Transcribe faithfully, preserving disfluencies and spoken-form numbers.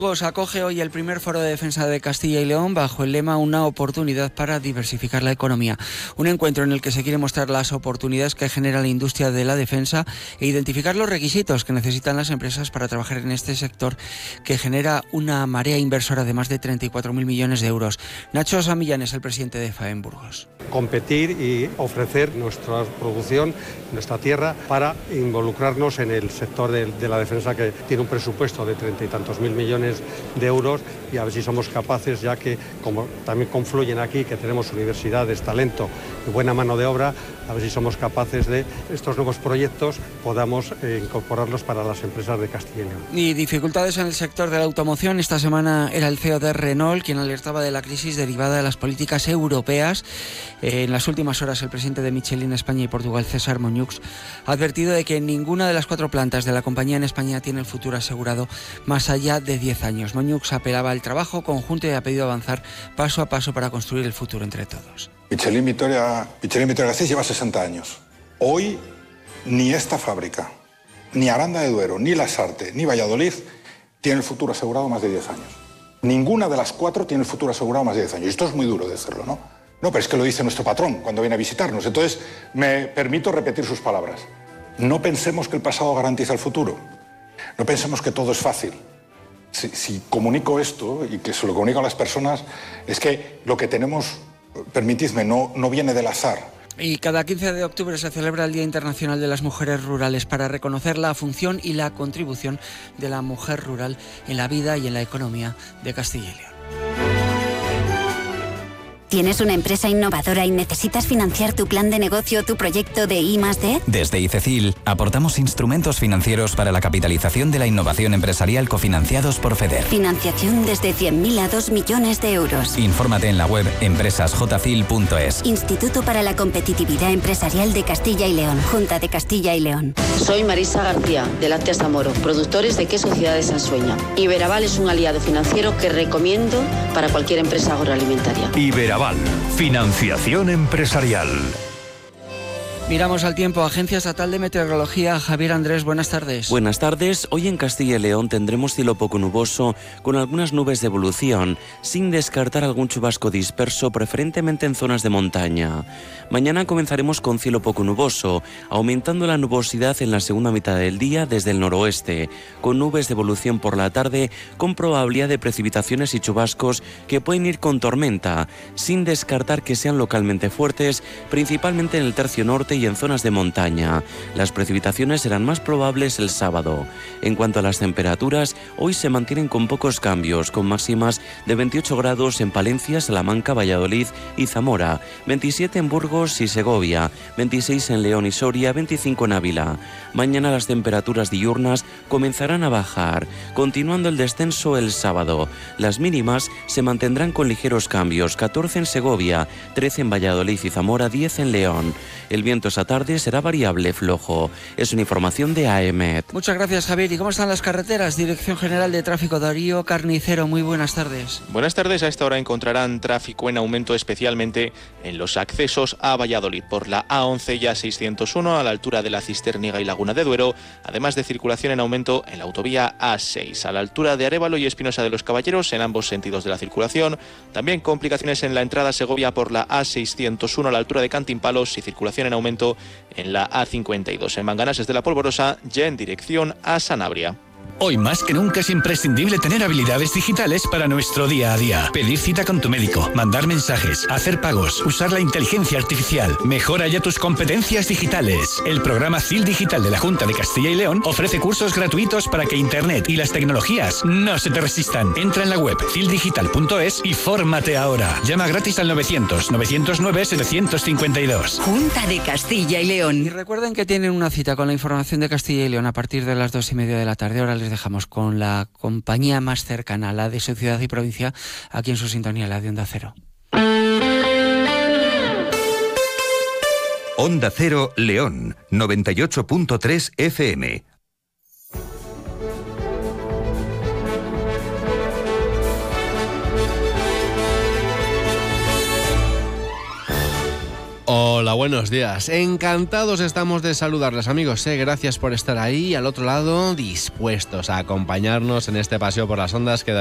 Se acoge hoy el primer foro de defensa de Castilla y León bajo el lema Una oportunidad para diversificar la economía. Un encuentro en el que se quiere mostrar las oportunidades que genera la industria de la defensa e identificar los requisitos que necesitan las empresas para trabajar en este sector que genera una marea inversora de más de treinta y cuatro mil millones de euros. Nacho Samillán es el presidente de FAEM Burgos. Competir y ofrecer nuestra producción, nuestra tierra, para involucrarnos en el sector de, de la defensa, que tiene un presupuesto de treinta y tantos mil millones de euros, y a ver si somos capaces, ya que como también confluyen aquí, que tenemos universidades, talento y buena mano de obra, a ver si somos capaces de estos nuevos proyectos podamos eh, incorporarlos para las empresas de Castilla y León. Y dificultades en el sector de la automoción. Esta semana era el C E O de Renault quien alertaba de la crisis derivada de las políticas europeas. Eh, en las últimas horas el presidente de Michelin España y Portugal, César Moñux, ha advertido de que ninguna de las cuatro plantas de la compañía en España tiene el futuro asegurado más allá de diez años. Moñux apelaba al trabajo conjunto y ha pedido avanzar paso a paso para construir el futuro entre todos. Michelin Vitoria, Michelin Vitoria-Gasteiz lleva sesenta años. Hoy ni esta fábrica, ni Aranda de Duero, ni Lasarte, ni Valladolid tiene el futuro asegurado más de diez años. Ninguna de las cuatro tiene el futuro asegurado más de diez años. Y esto es muy duro decirlo, ¿no? No, pero es que lo dice nuestro patrón cuando viene a visitarnos. Entonces, me permito repetir sus palabras. No pensemos que el pasado garantiza el futuro. No pensemos que todo es fácil. Si, si comunico esto, y que se lo comunico a las personas, es que lo que tenemos, permitidme, no, no viene del azar. Y cada quince de octubre se celebra el Día Internacional de las Mujeres Rurales para reconocer la función y la contribución de la mujer rural en la vida y en la economía de Castilla y León. ¿Tienes una empresa innovadora y necesitas financiar tu plan de negocio o tu proyecto de I más D? Desde ICECIL aportamos instrumentos financieros para la capitalización de la innovación empresarial cofinanciados por FEDER. Financiación desde cien mil a dos millones de euros. Infórmate en la web empresas j cil punto es. Instituto para la Competitividad Empresarial de Castilla y León. Junta de Castilla y León. Soy Marisa García, de Lácteas Amoro, productores de queso Ciudad de Sansueña. Iberaval es un aliado financiero que recomiendo para cualquier empresa agroalimentaria. Iberaval, financiación empresarial. Miramos al tiempo. Agencia Estatal de Meteorología. Javier Andrés, buenas tardes. Buenas tardes. Hoy en Castilla y León tendremos cielo poco nuboso con algunas nubes de evolución, sin descartar algún chubasco disperso, preferentemente en zonas de montaña. Mañana comenzaremos con cielo poco nuboso, aumentando la nubosidad en la segunda mitad del día desde el noroeste, con nubes de evolución por la tarde, con probabilidad de precipitaciones y chubascos que pueden ir con tormenta, sin descartar que sean localmente fuertes, principalmente en el tercio norte y en zonas de montaña. Las precipitaciones serán más probables el sábado. En cuanto a las temperaturas, hoy se mantienen con pocos cambios, con máximas de veintiocho grados en Palencia, Salamanca, Valladolid y Zamora, veintisiete en Burgos y Segovia, veintiséis en León y Soria, veinticinco en Ávila. Mañana las temperaturas diurnas comenzarán a bajar, continuando el descenso el sábado. Las mínimas se mantendrán con ligeros cambios, catorce en Segovia, trece en Valladolid y Zamora, diez en León. El viento esa tarde será variable flojo. Es una información de A E M E T. Muchas gracias, Javier. ¿Y cómo están las carreteras? Dirección General de Tráfico, Darío Carnicero. Muy buenas tardes. Buenas tardes. A esta hora encontrarán tráfico en aumento, especialmente en los accesos a Valladolid por la A once y A seiscientos uno a la altura de la Cisterniega y Laguna de Duero, además de circulación en aumento en la autovía A seis a la altura de Arévalo y Espinosa de los Caballeros en ambos sentidos de la circulación. También complicaciones en la entrada a Segovia por la A seiscientos uno a la altura de Cantimpalos y circulación en aumento en la A cincuenta y dos en Manganases de la Polvorosa, ya en dirección a Sanabria. Hoy más que nunca es imprescindible tener habilidades digitales para nuestro día a día. Pedir cita con tu médico, mandar mensajes, hacer pagos, usar la inteligencia artificial. Mejora ya tus competencias digitales. El programa C I L Digital de la Junta de Castilla y León ofrece cursos gratuitos para que Internet y las tecnologías no se te resistan. Entra en la web cil digital punto es y fórmate ahora. Llama gratis al novecientos, novecientos nueve, setecientos cincuenta y dos. Junta de Castilla y León. Y recuerden que tienen una cita con la información de Castilla y León a partir de las dos y media de la tarde. Ahora les dejamos con la compañía más cercana, la de su ciudad y provincia, aquí en su sintonía, la de Onda Cero. Onda Cero León, noventa y ocho punto tres F M. Hola. Hola, buenos días. Encantados estamos de saludarles, amigos. ¿eh? Gracias por estar ahí al otro lado, dispuestos a acompañarnos en este paseo por las ondas que